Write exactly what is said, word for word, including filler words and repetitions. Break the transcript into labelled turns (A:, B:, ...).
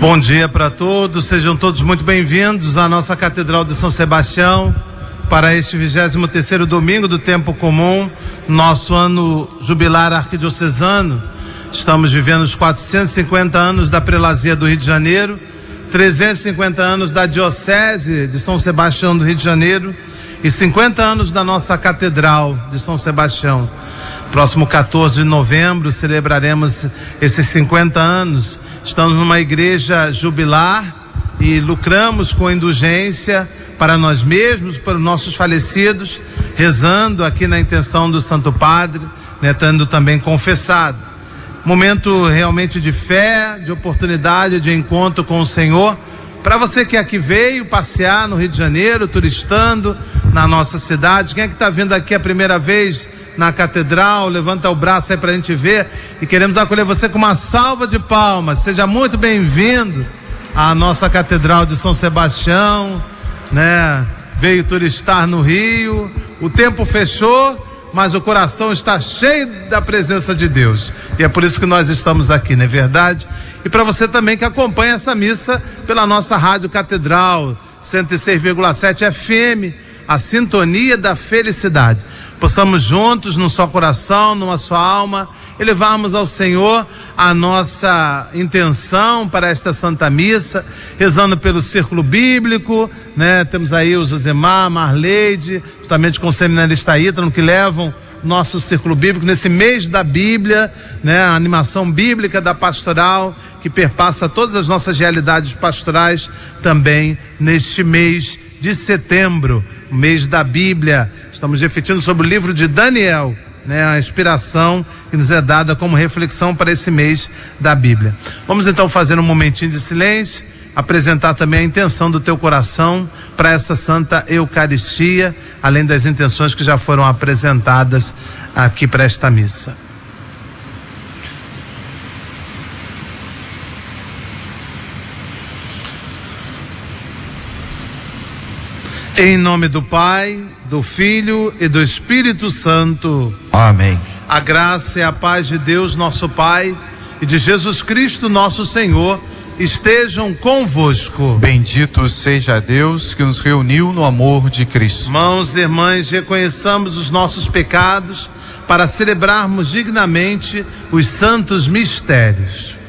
A: Bom dia para todos, sejam todos muito bem-vindos à nossa Catedral de São Sebastião para este vigésimo terceiro domingo do tempo comum, nosso ano jubilar arquidiocesano. Estamos vivendo os quatrocentos e cinquenta anos da Prelazia do Rio de Janeiro, trezentos e cinquenta anos da Diocese de São Sebastião do Rio de Janeiro e cinquenta anos da nossa Catedral de São Sebastião. Próximo quatorze de novembro celebraremos esses cinquenta anos. Estamos numa igreja jubilar e lucramos com indulgência para nós mesmos, para os nossos falecidos, rezando aqui na intenção do Santo Padre, né, tendo também confessado. Momento realmente de fé, de oportunidade, de encontro com o Senhor. Para você que aqui veio passear no Rio de Janeiro, turistando na nossa cidade, quem é que está vindo aqui a primeira vez na Catedral, levanta o braço aí para a gente ver, e queremos acolher você com uma salva de palmas. Seja muito bem-vindo à nossa Catedral de São Sebastião, né? Veio turistar no Rio, o tempo fechou, mas o coração está cheio da presença de Deus, e é por isso que nós estamos aqui, não é verdade? E para você também que acompanha essa missa pela nossa Rádio Catedral cento e seis vírgula sete F M, a sintonia da felicidade. Possamos juntos, num só coração, numa só alma, elevarmos ao Senhor a nossa intenção para esta Santa Missa, rezando pelo Círculo Bíblico, né? Temos aí o Josemar, Marleide, justamente com o seminarista Ítalo, que levam nosso Círculo Bíblico nesse mês da Bíblia, né? A animação bíblica da pastoral, que perpassa todas as nossas realidades pastorais também neste mês de setembro, mês da Bíblia. Estamos refletindo sobre o livro de Daniel, né, a inspiração que nos é dada como reflexão para esse mês da Bíblia. Vamos então fazer um momentinho de silêncio, apresentar também a intenção do teu coração para essa Santa Eucaristia, além das intenções que já foram apresentadas aqui para esta missa. Em nome do Pai, do Filho e do Espírito Santo.
B: Amém.
A: A graça e a paz de Deus, nosso Pai, e de Jesus Cristo, nosso Senhor, estejam convosco.
B: Bendito seja Deus que nos reuniu no amor de Cristo.
A: Irmãos e irmãs, reconheçamos os nossos pecados para celebrarmos dignamente os santos mistérios.